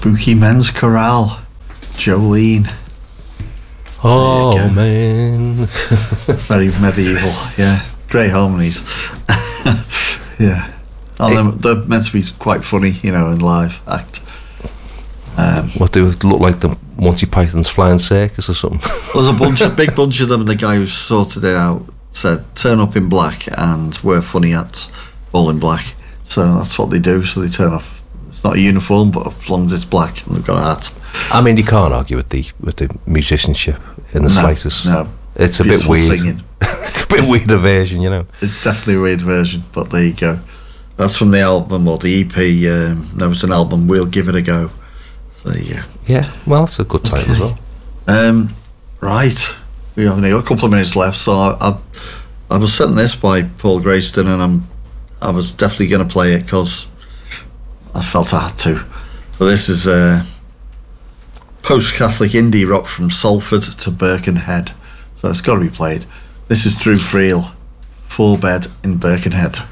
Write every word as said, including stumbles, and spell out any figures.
Spooky Men's Chorale, Jolene. Oh man. Very medieval, yeah. Great harmonies. Yeah. Oh, they're, they're meant to be quite funny, you know, in live act. Um, what do it look like, the Monty Python's Flying Circus or something? There's a bunch of big bunch of them, and the guy who sorted it out said, turn up in black and wear funny hats all in black. So that's what they do, so they turn off. It's not a uniform, but as long as it's black and they've got a hat. I mean, you can't argue with the with the musicianship in the no, slightest. No, it's a bit weird. Singing. It's a bit weird a version, you know. It's definitely a weird version, but there you go. That's from the album, or the E P. Um, there was an album, We'll Give It a Go. So there you go. Yeah, well, that's a good title okay. as well. Um, right, we have only got a couple of minutes left, so I, I, I was sent this by Paul Grayston, and I'm, I was definitely going to play it because I felt I had to. So this is uh, post-Catholic indie rock from Salford to Birkenhead. So it's got to be played. This is Drew Friel, Four Bed in Birkenhead.